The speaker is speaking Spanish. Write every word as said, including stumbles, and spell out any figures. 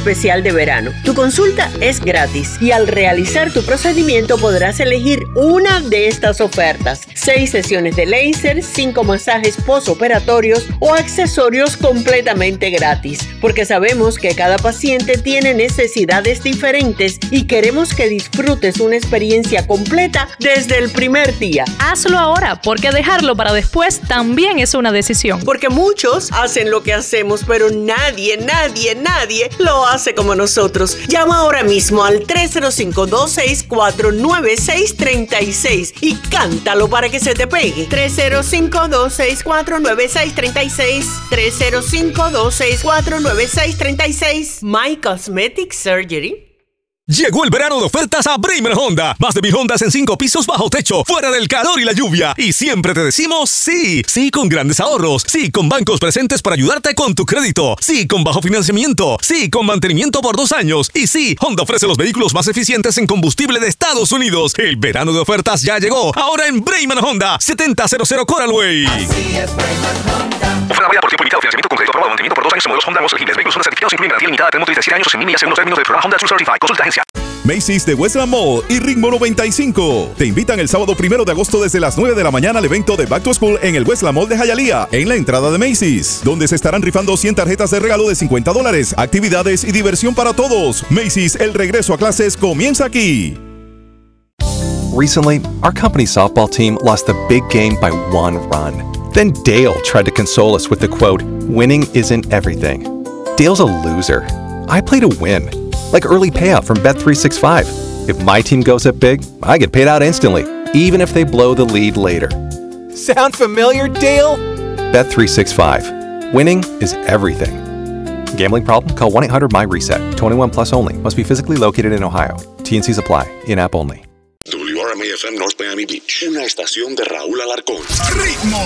especial de verano. Tu consulta es gratis y al realizar tu procedimiento podrás elegir una de estas ofertas: seis sesiones de láser, cinco masajes postoperatorios o accesorios completamente gratis, porque sabemos que cada paciente tiene necesidades diferentes y queremos que disfrutes una experiencia completa desde el primer día. Hazlo ahora, porque dejarlo para después también es una decisión. Porque muchos hacen lo que hacemos, pero nadie, nadie, nadie lo hace como nosotros. Llama ahora mismo al tres cero cinco, dos seis cuatro, nueve seis tres seis y cántalo para que se te pegue. tres cero cinco, dos seis cuatro, nueve seis tres seis. tres cero cinco, dos seis cuatro, nueve seis tres seis. My Cosmetic Surgery. Llegó el verano de ofertas a Bramer Honda. Más de mil Hondas en cinco pisos bajo techo, fuera del calor y la lluvia. Y siempre te decimos sí. Sí con grandes ahorros. Sí con bancos presentes para ayudarte con tu crédito. Sí con bajo financiamiento. Sí con mantenimiento por dos años. Y sí, Honda ofrece los vehículos más eficientes en combustible de Estados Unidos. El verano de ofertas ya llegó. Ahora en Bramer Honda, setenta cero cero Coral Way. Así es Bramer Honda. Oferta válida por tiempo limitado. Financiamiento con crédito aprobado. Mantenimiento por dos años en modelos Honda nuevos elegibles. Vehículos Honda certificados incluyen garantía limitada de motor y de siete años o cien millas según los términos del programa Honda True Certified. Consulta agencia. Macy's de Westland Mall y Ritmo noventa y cinco te invitan el sábado primero de agosto desde las nueve de la mañana al evento de Back to School en el Westland Mall de Hialeah, en la entrada de Macy's, donde se estarán rifando cien tarjetas de regalo de cincuenta dólares, actividades y diversión para todos. Macy's, el regreso a clases comienza aquí. Recently, our company softball team lost a big game by one run. Then Dale tried to console us with the quote, "Winning isn't everything." Dale's a loser. I play to win. Like early payout from Bet three sixty-five. If my team goes up big, I get paid out instantly, even if they blow the lead later. Sound familiar, Dale? Bet three sixty-five. Winning is everything. Gambling problem? Call one eight hundred M Y RESET. twenty-one plus only. Must be physically located in Ohio. T N Cs apply. In-app only. W R M A F M North Miami Beach. Una estación de Raúl Alarcón. ¡Ritmo!